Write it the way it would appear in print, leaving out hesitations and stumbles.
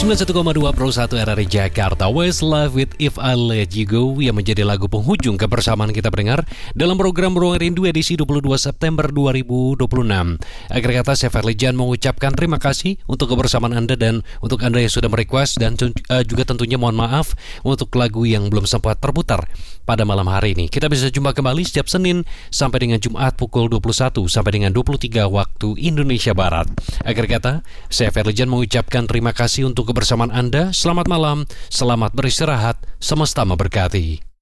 91,2 Pro 1 RRI Jakarta, Westlife with If I Let You Go, yang menjadi lagu penghujung kebersamaan kita pendengar dalam program Ruang Rindu edisi 22 September 2026. Akhir kata, saya Ferlijan mengucapkan terima kasih untuk kebersamaan Anda dan untuk Anda yang sudah merequest, dan juga tentunya mohon maaf untuk lagu yang belum sempat terputar pada malam hari ini. Kita bisa jumpa kembali setiap Senin sampai dengan Jumat pukul 21 sampai dengan 23 waktu Indonesia Barat. Akhir kata, saya Ferlijan mengucapkan terima kasih untuk kebersamaan Anda. Selamat malam, selamat beristirahat, semesta memberkati.